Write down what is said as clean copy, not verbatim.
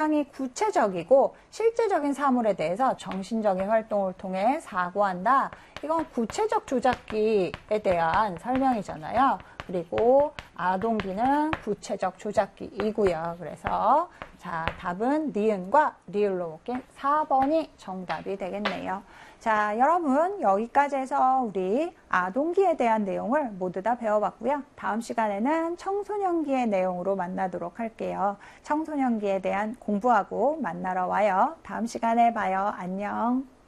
굉장히 구체적이고 실제적인 사물에 대해서 정신적인 활동을 통해 사고한다. 이건 구체적 조작기에 대한 설명이잖아요. 그리고 아동기는 구체적 조작기이고요. 그래서 자, 답은 니은과 리을로 묶인 4번이 정답이 되겠네요. 자, 여러분 여기까지 해서 우리 아동기에 대한 내용을 모두 다 배워봤고요. 다음 시간에는 청소년기의 내용으로 만나도록 할게요. 청소년기에 대한 공부하고 만나러 와요. 다음 시간에 봐요. 안녕.